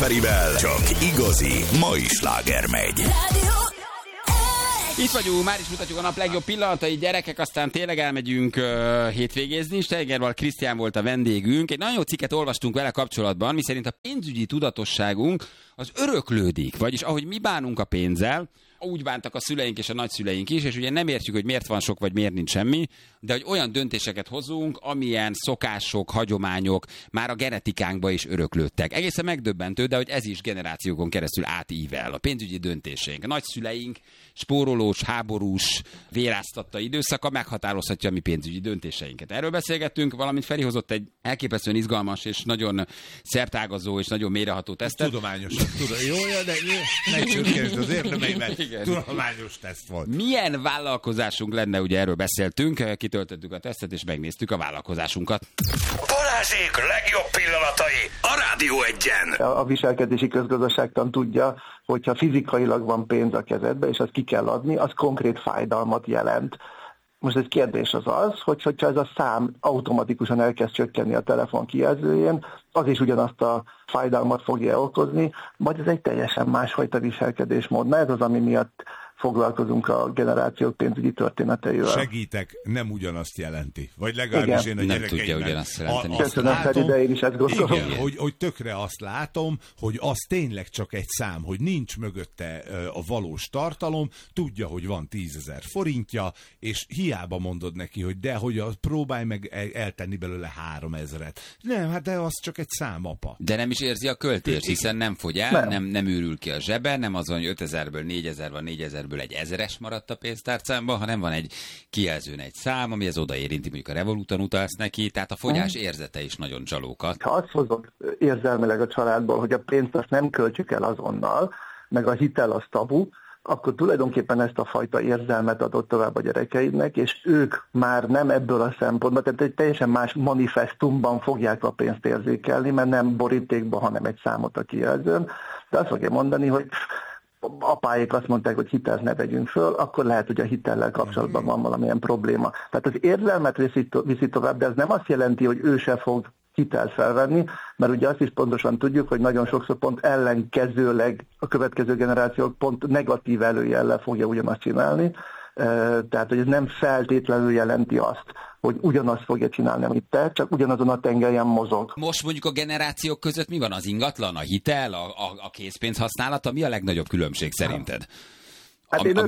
Perivel csak igazi mai sláger megy. Itt vagyunk, már is mutatjuk a nap legjobb pillanatai, gyerekek, aztán tényleg elmegyünk hétvégézni. Steigerwald Krisztián volt a vendégünk. Egy nagyon jó cikket olvastunk vele kapcsolatban, miszerint a pénzügyi tudatosságunk az öröklődik, vagyis ahogy mi bánunk a pénzzel, úgy bántak a szüleink és a nagyszüleink is, és ugye nem értjük, hogy miért van sok, vagy miért nincs semmi, de hogy olyan döntéseket hozunk, amilyen szokások, hagyományok már a genetikánkba is öröklődtek. Egészen megdöbbentő, de hogy ez is generációkon keresztül átível. A pénzügyi döntéseink, a nagyszüleink spórolós, háborús, véráztatta időszaka meghatározhatja a mi pénzügyi döntéseinket. Erről beszélgettünk, valamint Feri hozott egy elképesztően izgalmas és nagyon szertágazó és nagyon mélyreható tesztet. Tudományosan, jó, de ne csürkesd az érdemeimet. Tudományos teszt volt. Milyen vállalkozásunk lenne, ugye erről beszéltünk, kitöltöttük a tesztet és megnéztük a vállalkozásunkat. Balázsék legjobb pillanatai a Rádió Egyen. A viselkedési közgazdaságtan tudja, hogyha fizikailag van pénz a kezedbe, és azt ki kell adni, az konkrét fájdalmat jelent. Most egy kérdés az, hogyha ez a szám automatikusan elkezd csökkenni a telefon kijelzőjén, az is ugyanazt a fájdalmat fogja okozni, vagy ez egy teljesen másfajta viselkedésmód. Na ez az, ami miatt foglalkozunk a generációk pénzügyi történeteivel. Segítek, nem ugyanazt jelenti. Vagy legalábbis én a gyerekeimnek. Köszönöm, Feri, de én is ezt gondolom. Igen, hogy tökre azt látom, hogy az tényleg csak egy szám, hogy nincs mögötte a valós tartalom, tudja, hogy van 10 000 forintja, és hiába mondod neki, hogy próbálj meg eltenni belőle 3 000-et. Nem, hát de az csak egy szám, apa. De nem is érzi a költést, hiszen nem fogy el, nem űrül ki a zsebe, nem az van, hogy 5000-ből 4000 van, 4000-ből egy 1000-es maradt a pénztárcámban, hanem van egy kijelzőn egy szám, ami az odaérinti, mondjuk a Revoluton utalsz neki, tehát a fogyás érzete is nagyon csalókat. Ha azt hozod érzelmileg a családból, hogy a pénzt azt nem költjük el azonnal, meg a hitel az tabu, akkor tulajdonképpen ezt a fajta érzelmet adott tovább a gyerekeidnek, és ők már nem ebből a szempontból, tehát egy teljesen más manifestumban fogják a pénzt érzékelni, mert nem borítékban, hanem egy számot a kijelzőn. De azt fogja mondani, hogy apáik azt mondták, hogy hitelt ne vegyünk föl, akkor lehet, hogy a hitellel kapcsolatban van valamilyen probléma. Tehát az érzelmet viszi tovább, de ez nem azt jelenti, hogy ő se fog hitelt felvenni, mert ugye azt is pontosan tudjuk, hogy nagyon sokszor pont ellenkezőleg a következő generációk pont negatív előjellel fogja ugyanazt csinálni. Tehát, hogy ez nem feltétlenül jelenti azt, hogy ugyanazt fogja csinálni, amit te, csak ugyanazon a tengelyen mozog. Most mondjuk a generációk között mi van? Az ingatlan, a hitel, a készpénz használata? Mi a legnagyobb különbség szerinted? Hát én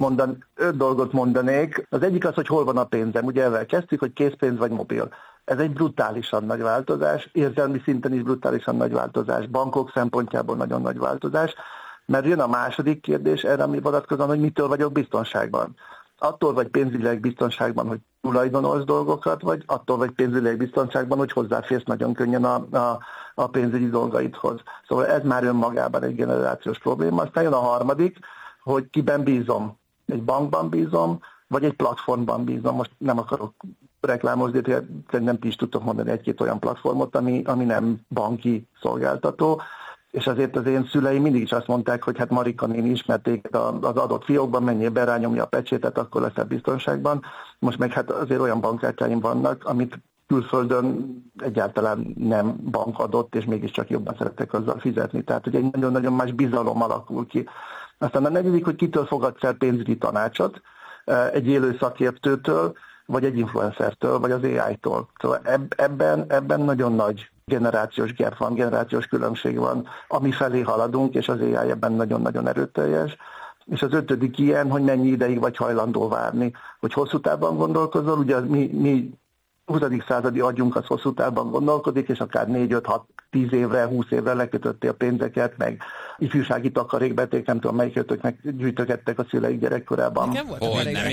5 dolgot mondanék. Az egyik az, hogy hol van a pénzem. Ugye ezzel kezdtük, hogy készpénz vagy mobil. Ez egy brutálisan nagy változás, érzelmi szinten is brutálisan nagy változás, bankok szempontjából nagyon nagy változás, mert jön a második kérdés erre, ami vonatkozóan, hogy mitől vagyok biztonságban. Attól vagy pénzügyileg biztonságban, hogy tulajdonolsz dolgokat, vagy attól vagy pénzügyileg biztonságban, hogy hozzáférsz nagyon könnyen a pénzügyi dolgaidhoz. Szóval ez már önmagában egy generációs probléma. Aztán jön a harmadik, hogy kiben bízom. Egy bankban bízom, vagy egy platformban bízom. Most nem akarok reklámozni, de szerintem ti is tudtok mondani egy-két olyan platformot, ami nem banki szolgáltató. És azért az én szüleim mindig is azt mondták, hogy hát Marika néni ismert téged az adott fiókban, menjél be, rányomja a pecsétet, akkor leszel biztonságban. Most meg hát azért olyan bankkártyáim vannak, amit külföldön egyáltalán nem bank adott, és mégiscsak jobban szeretek azzal fizetni. Tehát, hogy egy nagyon-nagyon más bizalom alakul ki. Aztán a negyedik, hogy kitől fogadsz el pénzügyi tanácsot, egy élő szakértőtől, vagy egy influencertől, vagy az AI-tól. Szóval ebben nagyon nagy generációs gap van, generációs különbség van, ami felé haladunk, és az AI ebben nagyon-nagyon erőteljes. És az 5. ilyen, hogy mennyi ideig vagy hajlandó várni, hogy hosszú távban gondolkozol, ugye mi 20. századi agyunk az hosszú távban gondolkodik, és akár 4-5-6-10 évre, 20 évre lekötötté a pénzeket, meg ifjúsági takarékbeték, nem tudom, melyikötöknek gyűjtögettek a szüleik gyerekkorában. Nem volt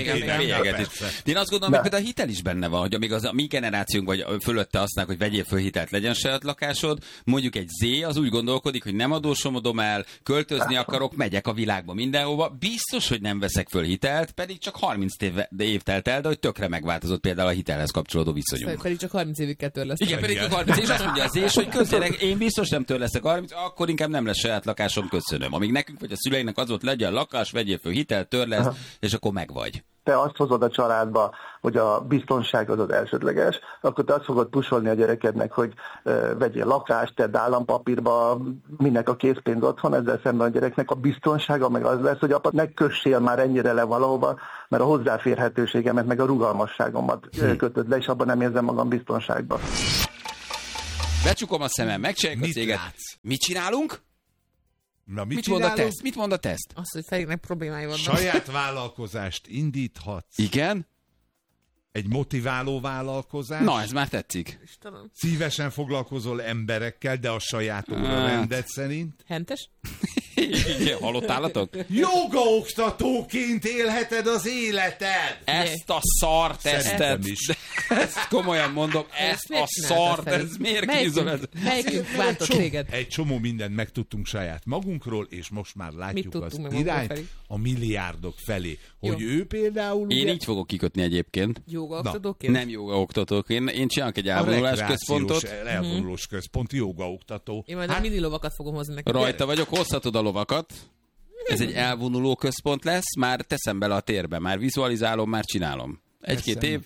én azt gondolom, hogy például a hitel is benne van, hogy amíg a mi generációnk vagy fölötte használják, hogy vegyél föl hitelt, legyen saját lakásod, mondjuk egy Z az úgy gondolkodik, hogy nem adósomodom el, költözni akarok, megyek a világba mindenhova, biztos, hogy nem veszek föl hitelt, pedig csak 30 év telt el, de hogy tökre megváltozott például a hitelhez kapcsolódó viszonyunk. Pedig csak 30 évig kell törleszteni. Igen, pedig csak 30 év, és azt mondja az És, hogy közjenek, én biztos nem törleszek 30, akkor inkább nem lesz saját lakásom, köszönöm. Amíg nekünk vagy a szüleinek az volt, legyen lakás, vegyél föl hitelt, törleszt, és akkor megvagy. te azt hozod a családba, hogy a biztonság az elsődleges, akkor te azt fogod pusolni a gyerekednek, hogy vegyél lakást, tedd állampapírba, minek a készpénz otthon, ezzel szemben a gyereknek a biztonsága meg az lesz, hogy apa, ne kössél már ennyire le valahova, mert a hozzáférhetőségemet meg a rugalmasságomat kötöd le, és abban nem érzem magam biztonságban. Becsukom a szemem, megcsináljuk a céget. Mit csinálunk? Na, mit mond a teszt? Mit mond a teszt? Azt, hogy Feriknek problémái vannak. Saját vállalkozást indíthatsz. Igen? Egy motiváló vállalkozás. Na, ez már tetszik. Istenem. Szívesen foglalkozol emberekkel, de a saját órarendet szerint. Hentes? Igen, halott állatok? Jogaoktatóként élheted az életed! Ezt a szartesztet. Ezt komolyan mondom, ezt a szart, ez miért kézzel ez? Melyikünk bántott téged? Egy csomó mindent megtudtunk saját magunkról, és most már látjuk az irányt a milliárdok felé. Hogy ő például... Én így fogok kikötni egyébként. Jogaoktatóként? Nem jogaoktatóként. Én csinálok egy elvonulás központot. Elvonulós központ, jogaoktató. Én majd a mini lovakat fogom hozni neki. Rajta vagyok, hozhatod a lovakat. Ez egy elvonuló központ lesz, már teszem bele a térbe, már vizualizálom, már csinálom. Egy-két év.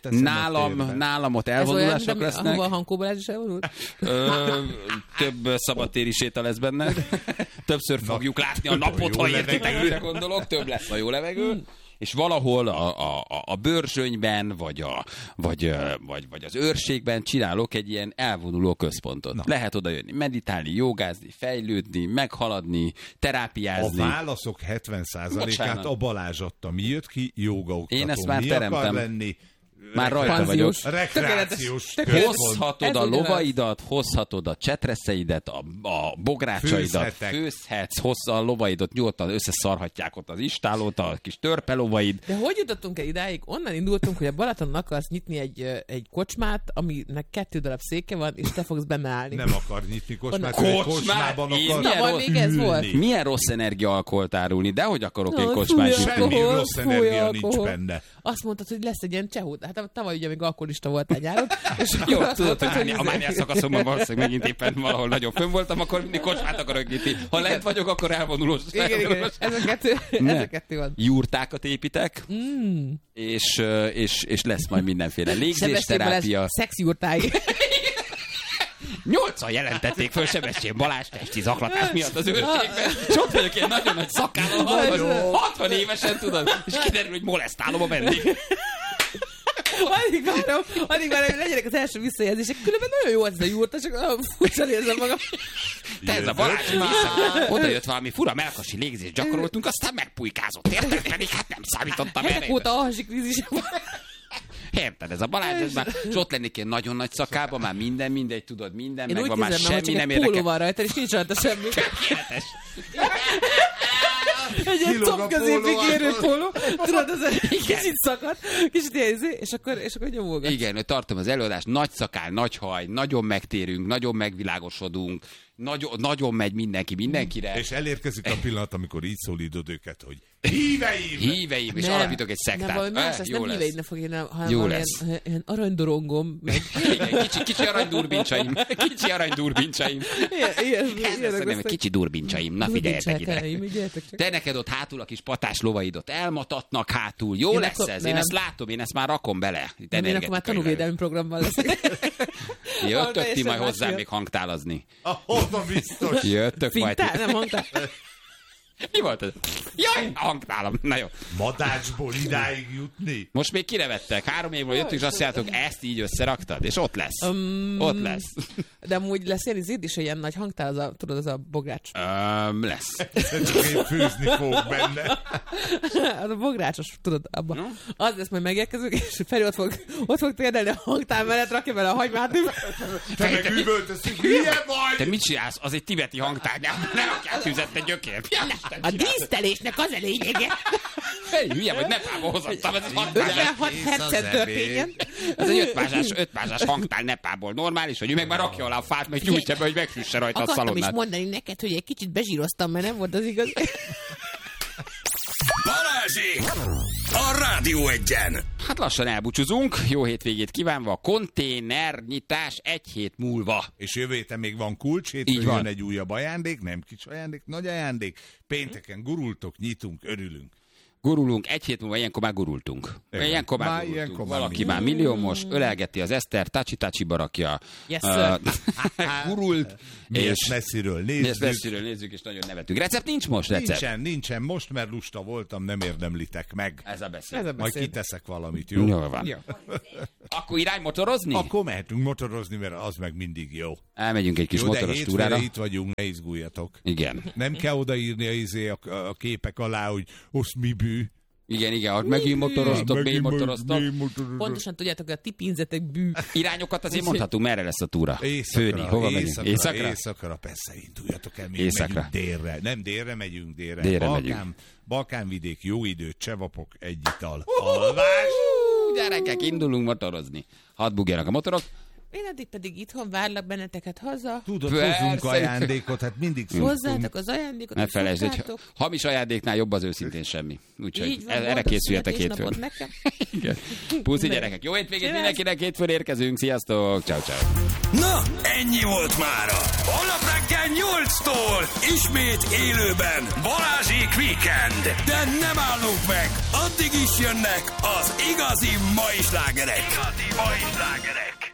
Nálam ott elvonulások lesznek. Ahova a Hankó Balázs is elvonult? Több szabadtéri séta lesz benne. Többször fogjuk látni a napot, ha értitek, mire gondolok. Több lesz a jó levegő. És valahol a Börzsönyben, vagy az Őrségben csinálok egy ilyen elvonuló központot. Na. Lehet oda jönni, meditálni, jogázni, fejlődni, meghaladni, terápiázni. A válaszok 70%-át a Balázs adta. Mi jött ki? Jogaoktató. Én ezt már teremtem. Lenni? Már rajta vagyok. Rekreációs. Hozhatod a lovaidat, hozhatod a csetreszeidet, a bográcsaidat, főzhetsz, hozz a lovaidat, nyugodtan összeszarhatják ott az istálót, a kis törpelovaid. De hogy jutottunk el idáig? Onnan indultunk, hogy a Balatonon akarsz nyitni egy kocsmát, aminek 2 darab széke van, és te fogsz benne állni. Nem akar nyitni kocsmát, kocsmában akar. Milyen rossz energiaalkoholt árulni, de hogy akarok én kocsmát nyitni? Semmi rossz energia nincs benne. Azt mondtad, hogy lesz egy ilyen csehó. Hát tavaly ugye még alkoholista voltál nyáron. Jó, tudod, hogy a mániás szakaszomban valószínűleg megint éppen valahol nagyon fönn voltam, akkor mindig kocsmát akarok nyitni. Ha lent vagyok, akkor elvonulós. Igen, ez a kettő van. Jurtákat építek, és lesz majd mindenféle légzésterápia. Szexjurtái. 8-an jelentették föl Sebestyén Balázs testi zaklatás miatt az Őrségben. És ott vagyok ilyen nagyon nagy szakállal, 60 évesen, tudod, és kiderül, hogy molesztálom a vendég. Addig várom, hogy legyenek az első visszajelzések. Különben nagyon jó ez a jurta, csak olyan furcsán érzem magam. Te ez a Balázs vissza. Oda jött valami fura melkasi légzést gyakoroltunk, aztán megpulykázott. Érted? Pedig hát nem számítottam erre. Hetek óta alhasi krízisem van. Érted, ez a Balázs, ez már, és ott lennék ilyen nagyon nagy szakában, már mindegy, tudod, minden, én meg van, már semmi nem érdekel. Én úgy póló van rajta, és nincs rajta semmi. Egy ilyen combközépig érő póló, tudod, ez egy kicsit szakadt, kicsit érzé, és akkor nyomolgat. Igen, tartom az előadást, nagy szakál, nagy haj, nagyon megtérünk, nagyon megvilágosodunk, nagyon megy mindenkire. És elérkezik a pillanat, amikor így szólítod őket, hogy híveim, és alapítok egy szektát. Nem, valami más, ezt nem híveid ne fogja, hanem jó lesz. Ilyen aranydarongom, meg... Kicsi aranydurbincsaim. Ilyen kicsi durbincsaim. Na figyeljetek ide. Te neked ott hátul a kis patás lovaidot elmatatnak hátul. Jó lesz ez? Én ezt látom, én ezt már rakom bele. Én akkor már tanúvédelmi programban leszek. Jöttök ti majd hozzám még hangtálazni. Hova biztos? Jöttök majd. Nem hangtál. Mi volt ez? Jaj, hangtálam. Na jó. Madácsból idáig jutni? Most még kirevettek. 3 évről jöttünk, és azt mondjátok, ezt így összeraktad, és ott lesz. Ott lesz. De amúgy lesz ilyen is ilyen nagy hangtál, tudod, az a bogrács. Lesz. Csak én főzni fogok benne. Az a bográcsos, tudod, abban. Az lesz, majd megérkezünk, és Feri ott fog térdelni a hangtál mellett, rakja bele a hagymát. Te meg üvöltözik, hülye vagy! Te mit csinálsz? Az egy tibeti hangtár, ne rakjál tüzet, te gyökér. A dísztelésnek az a lényege. Fej, hülye vagy, Nepálból hozottam, ez egy 56 hercen történjen. Ez egy 5 mázsás hangtál Nepálból. Normális, hogy ő meg már rakja alá a fát, meg gyújtja be, hogy megfűsse rajta a szalonnát. Akartam is mondani neked, hogy egy kicsit bezsíroztam, mert nem volt az igaz. Balázsék! A Rádió Egyen! Hát lassan elbúcsúzunk, jó hétvégét kívánva, a konténernyitás 1 hét múlva. És jövő héten még van kulcs, hétfőn jön egy újabb ajándék, nem kis ajándék, nagy ajándék. Pénteken gurultok, nyitunk, örülünk. Gurulunk, egy hét múlva ilyenkor már gurultunk. Ilyenkor már gurultunk. Valaki már milliómos, ölelgeti az Eszter, tácsi-tácsiba rakja. Yes, sir. Gurult, mi ezt messziről nézzük, és nagyon nevetünk. Recept nincs most, recept? Nincsen. Most, mert lusta voltam, nem érdemlitek meg. Ez a beszéd. Majd kiteszek valamit, jó? Jól van. Jó. Akkor irány motorozni? Akkor mehetünk motorozni, mert az meg mindig jó. Elmegyünk egy kis motoros túrára. De itt vagyunk, ne izguljatok. Igen. Nem kell odaírni a képek alá, hogy oszmibű. Igen, ott megint motoroztok, még motoroztok. Pontosan tudjátok, hogy a ti pénzetek bű. Irányokat azért mondhatunk, merre lesz a túra? Északra, hova megyünk? Északra, persze, induljatok el, még megyünk délre. Nem, délre megyünk. Balkánvidék, jó idő, csevapok, egy ital. Alvás! Gyerekek, indulunk motorozni. Hadd bugjanak a motorok. Én addig pedig itthon várlak benneteket haza. Tudod, hozzunk ajándékot, hát mindig szoktunk. Hozzátok az ajándékot, ne felejtsd, hogy hamis ajándéknál jobb az őszintén semmi. Úgyhogy erre készüljetek hétfőn. Puszi gyerekek, jó hétvégét mindenkinek, hétfőn érkezünk, sziasztok, ciao. Na, ennyi volt mára. Holnap reggel 8-tól ismét élőben Balázsék Weekend. De nem állunk meg, addig is jönnek az igazi mai slágerek.